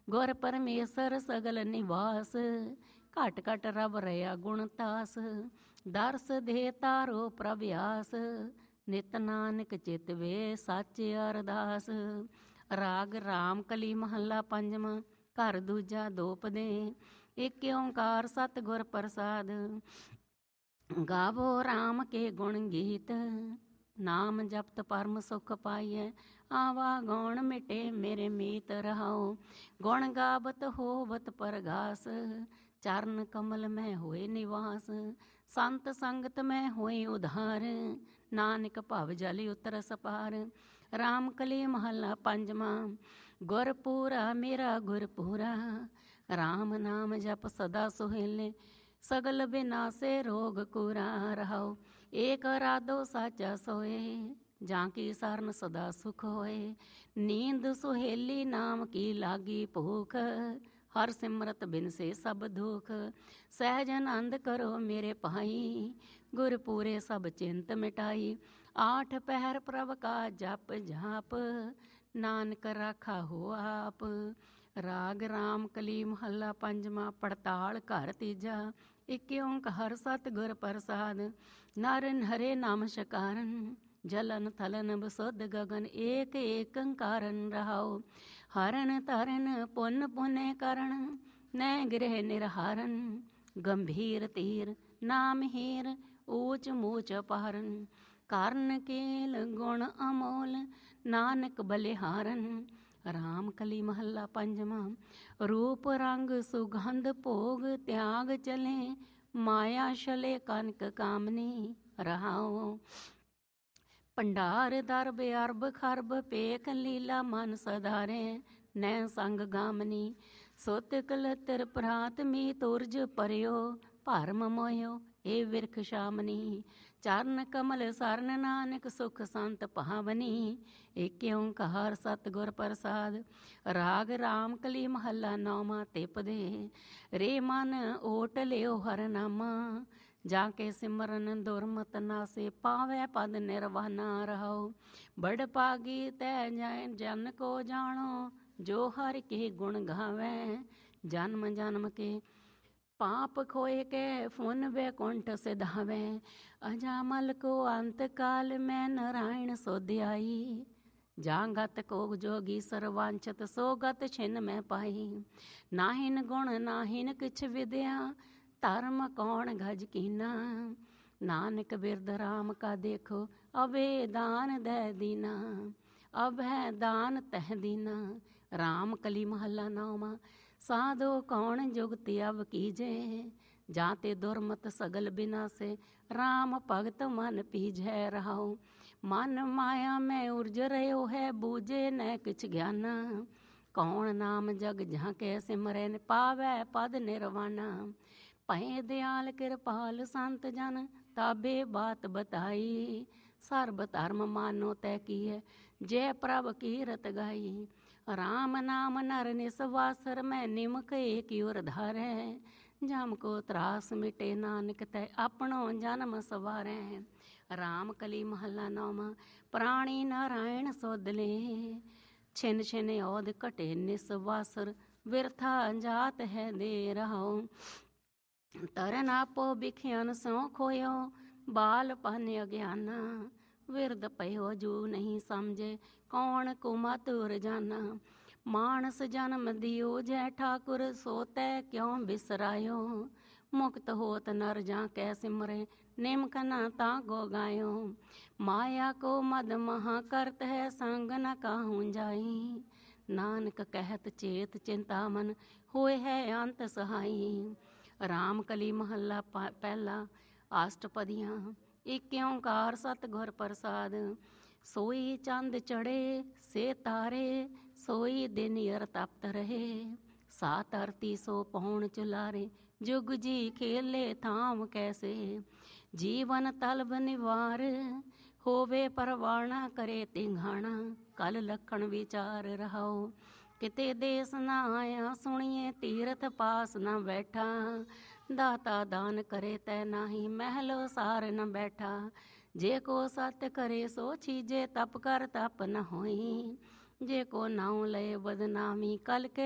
ਗੁਰ ਪਰਮੇਸ਼ਰ ਸਗਲ ਨਿਵਾਸ, ਘਟ ਘਟ ਰਬ ਰਿਆ ਗੁਣ ਤਾਸ। ਦਰਸ ਦੇ ਤਾਰੋ ਪ੍ਰਭਿਆਸ, ਨਿਤ ਨਾਨਕ ਚਿਤ ਵੇ ਸਾਚੇ ਅਰਦਾਸ। ਰਾਗ ਰਾਮ ਕਲੀ ਮਹੱਲਾ ਪੰਜਵਾਂ, ਘਰ ਦੂਜਾ ਦੋਪਦੇ। ਇਕ ਓੰਕਾਰ ਸਤਿਗੁਰ ਪ੍ਰਸਾਦ, ਗਾਵੋ ਰਾਮ ਕੇ ਗੁਣ ਗੀਤ। ਨਾਮ ਜਪਤ ਪਰਮ ਸੁਖ ਪਾਈਐ, ਆਵਾ ਗੌਣ ਮਿਟੇ ਮੇਰੇ ਮੀਤ ਰਹਾਓ। ਗੁਣ ਗਾਵਤ ਹੋਵਤ ਪਰਗਾਸ, ਚਰਨ ਕਮਲ ਮੈਂ ਹੋਏ ਨਿਵਾਸ। ਸੰਤ ਸੰਗਤ ਮੈਂ ਹੋਈ ਉਧਾਰ, ਨਾਨਕ ਭਵ ਜਲ ਉਤਰਸ ਪਾਰ। ਰਾਮ ਕਲੀ ਮਹੱਲਾ ਪੰਜਵਾਂ, ਗੁਰਪੂਰਾ ਮੇਰਾ ਗੁਰਪੂਰਾ। ਰਾਮ ਨਾਮ ਜਪ ਸਦਾ ਸੁਹੇਲੇ, ਸਗਲ ਬਿਨਾਸੇ ਰੋਗ ਕੂਰਾ ਰਹਾਓ। ਏਕ ਰਾਧੋ ਸਾਚਾ ਸੋਏ, ਜਾਂ ਕੀ ਸਰਨ ਸਦਾ ਸੁਖ ਹੋਏ। ਨੀਂਦ ਸੁਹੇਲੀ ਨਾਮ ਕੀ ਲਾਗੀ ਭੂਖ, ਹਰ ਸਿਮਰਤ ਬਿਨ ਸੇ ਸਭ ਦੁਖ। ਸਹਿਜ ਆਨੰਦ ਕਰੋ ਮੇਰੇ ਭਾਈ, ਗੁਰਪੂਰੇ ਸਭ ਚਿੰਤ ਮਿਟਾਈ। ਆਠ ਪਹਿਰ ਪ੍ਰਭ ਕਾ ਜਪ ਜਾਪ, ਨਾਨਕ ਰਾਖਾ ਹੋ ਆਪ। ਰਾਗ ਰਾਮ ਕਲੀ ਮਹੱਲਾ ਪੰਜਵਾਂ, ਪੜਤਾਲ ਘਰ ਤੀਜਾ। ਇਕ ਓੰਕਾਰ ਸਤਿਗੁਰ ਪ੍ਰਸਾਦ, ਨਰ ਹਰੇ ਨਾਮ ਸ਼ਕਾਰਨ। ਜਲਨ ਥਲਨ ਬਸੁੱਧ ਗਗਨ, ਏਕ ਏਕੰਕਾਰਨ ਰਹਾਓ। ਹਰਨ ਤਰਨ ਪੁੰਨ ਪੁਨੇ ਕਰਨ, ਨੈ ਗ੍ਰਹਿ ਨਿਰਹਾਰਨ। ਗੰਭੀਰ ਤੀਰ ਨਾਮ ਹੀਰ, ਊਚ ਮੂਚ ਅਪਾਰਨ। ਕਾਰਨ ਕੇਲ ਗੁਣ ਅਮੋਲ, ਨਾਨਕ ਬਲਿਹਾਰਨ। ਰਾਮ ਕਲੀ ਮਹੱਲਾ ਪੰਜਵਾਂ, ਰੂਪ ਰੰਗ ਸੁਗੰਧ ਭੋਗ ਤਿਆਗ ਚਲੇ। ਮਾਇਆ ਛਲੇ ਕਨਕ ਕਾਮਨੀ ਰਹਾਓ। ਭੰਡਾਰ ਦਰਬ ਅਰਬ ਖਰਬ, ਪੇਖ ਲੀਲਾ ਮਨ ਸਧਾਰੇ। ਨੈ ਸੰਗ ਗਾਮਨੀ ਸੁਤ ਕਲਤਰ ਪ੍ਰਾਤ ਮੀਤ ਉਰਜ ਪਰਿਓ। ਭਰਮ ਮੋਇਓ ਏ ਵਿਰਖ ਸ਼ਾਮਨੀ, ਚਰਨ ਕਮਲ ਸਰਨ ਨਾਨਕ ਸੁਖ ਸੰਤ ਭਾਵਨੀ। ਏਕ ਓੰਕਾਰ ਸਤਿਗੁਰ ਪ੍ਰਸਾਦ। ਰਾਗ ਰਾਮ ਕਲੀ ਮਹੱਲਾ ਨੌਵਾਂ, ਤਿਪਦੇ। ਰੇ ਮਨ ਓਟ ਲਿਓ ਹਰ ਨਾਮਾ, ਜਾਂ ਕੇ ਸਿਮਰਨ ਦੁਰਮਤ ਨਾਸੇ। ਪਾਵੈ ਪਦ ਨਿਰਵਾਨਾ ਰਹਾਓ। ਬੜ ਭਾਗੀ ਤੈ ਜਨ ਕੋ ਜਾਣੋ, ਜੋ ਹਰਿ ਕੇ ਗੁਣ ਗਾਵੈ। ਜਨਮ ਜਨਮ ਕੇ ਪਾਪ ਖੋਏ ਕੇ, ਫੁਨ ਵੈਕੁੰਠ ਸਿਧਾਵੈ। ਅਜਾਮਲ ਕੋ ਅੰਤ ਕਾਲ ਮੈਂ ਨਾਰਾਇਣ ਸੋਧਿਆਈ। ਜਾਂ ਗਤ ਕੋ ਜੋਗੀ ਸਰਵਾਂਚਤ, ਸੋ ਗਤ ਛਿਨ ਮੈਂ ਪਾਈ। ਨਾਹਿਨ ਗੁਣ ਨਾਹਿਨ ਕਿਛ ਵਿਦਿਆ, ਧਰਮ ਕੌਣ ਗਜ ਕੀਨਾ। ਨਾਨਕ ਬਿਰਧ ਰਾਮ ਕਾ ਦੇਖੋ, ਅਵੇ ਦਾਨ ਦੈ ਦੀਨਾ। ਅਬ ਹੈ ਦਾਨ ਤਹਿ ਦੀਨਾ। ਰਾਮ ਕਲੀ ਮਹੱਲਾ ਨੌਵਾਂ, ਸਾਧੋ ਕੌਣ ਜੁਗਤ ਅਬ ਕੀਜੇ। ਜਾਂ ਤੇ ਦੁਰਮਤ ਸਗਲ ਬਿਨਾਸੇ, ਰਾਮ ਭਗਤ ਮਨ ਪੀਜੈ ਰਹਾਓ। ਮਨ ਮਾਇਆ ਮੈਂ ਉਰਜ ਰਹਿਓ ਹੈ, ਬੂਝੇ ਨੈ ਕਿਛ ਗਿਆਨਾ। ਕੌਣ ਨਾਮ ਜਗ ਝਾਂਕੇ ਸਿਮਰੈ, ਪਾਵੈ ਪਦ ਨਿਰਵਾਣਾ। ਭਏ ਦਿਆਲ ਕਿਰਪਾਲ ਸੰਤ ਜਨ, ਤਾਬੇ ਬਾਤ ਬਤਾਈ। ਸਰਬ ਧਰਮ ਮਾਨੋ ਤੈ ਕੀਐ, ਜੈ ਪ੍ਰਭ ਕੀਰਤ ਗਾਈ। ਰਾਮ ਨਾਮ ਨਰ ਨਿਸਵਾਸਰ, ਮੈਂ ਨਿਮਕ ਏਕ ਉਰ ਧਾਰੈ। ਜਮ ਕੋ ਤਰਾਸ ਮਿਟੇ ਨਾਨਕ ਤੈ, ਆਪਣੋ ਜਨਮ ਸਵਾਰੈ। ਰਾਮ ਕਲੀ ਮਹੱਲਾ ਨੌਵਾਂ, ਪ੍ਰਾਣੀ ਨਾਰਾਇਣ ਸੋਧਲੇ। ਛਿਨ ਛਿਨ ਔਧ ਘਟੇ ਨਿਸਵਾਸਰ, ਵਿਰਥਾ ਜਾਤ ਹੈ ਦੇ ਰਹਾਓ। ਤਰਨ ਆਪੋ ਬਿਖਿਆਨ ਸੋ ਖੋਇਓ, ਬਾਲ ਪਨ ਅਗਿਆਨਾ। ਵਿਰਧ ਪਇਓ ਜੂ ਨਹੀਂ ਸਮਝੇ, ਕੌਣ ਕੁਮਤੁਰ ਜਾਨਾ। ਮਾਨਸ ਜਨਮ ਦਿਓ ਜੈ ਠਾਕੁਰ, ਸੋ ਤੈ ਕਿਉ ਬਿਸਰਾਇਓ। ਮੁਕਤ ਹੋਤ ਨਰ ਜਾਂ ਕੈ ਸਿਮਰੇ, ਨਿਮਕ ਨ ਤਾਂ ਗੋ ਗਾਇਓ। ਮਾਇਆ ਕੋ ਮਦ ਮਹਾ ਕਰਤ ਹੈ, ਸੰਗ ਨ ਕਾਹੂ ਜਾਈ। ਨਾਨਕ ਕਹਿਤ ਚੇਤ ਚਿੰਤਾ ਮਨ, ਹੋਏ ਹੈ ਅੰਤ ਸਹਾਈ। ਰਾਮ ਕਲੀ ਮਹੱਲਾ ਪਹਿਲਾ, ਅਸ਼ਟਪਦੀਆਂ। ਇਕ ਓੰਕਾਰ ਸਤਿਗੁਰ ਪ੍ਰਸਾਦ। ਸੋਈ ਚੰਦ ਚੜੇ ਸੇ ਤਾਰੇ, ਸੋਈ ਦਿਨ ਅਰ ਤਪਤ ਰਹੇ। ਸਾ ਧਰਤੀ ਸੋ ਪਉਣ ਚੁਲਾਰੇ, ਜੁਗ ਜੀ ਖੇਲੇ ਥਾਮ ਕੈਸੇ। ਜੀਵਨ ਤਲਬ ਨਿਵਾਰ, ਹੋਵੇ ਪਰਵਾਣਾ ਕਰੇ ਤਿੰਘਾਣਾ। ਕਲ ਲਖਣ ਵਿਚਾਰ ਰਹਾਓ, ਕਿਤੇ ਦੇਸ ਨਾ ਆਇਆ ਸੁਣੀਏ। ਤੀਰਥ ਪਾਸ ਨਾ ਬੈਠਾ, ਦਾਤਾ ਦਾਨ ਕਰੇ ਤੈ ਨਾਹੀ। ਮਹਿਲੋ ਸਾਰ ਨ ਬੈਠਾ, ਜੇ ਕੋ ਸਤ ਕਰੇ ਸੋ ਛੀਜੇ। ਤਪ ਕਰ ਤਪ ਨ ਹੋਈ, ਜੇ ਕੋ ਨਾਉ ਲਏ ਬਦਨਾਮੀ। ਕਲ ਕੇ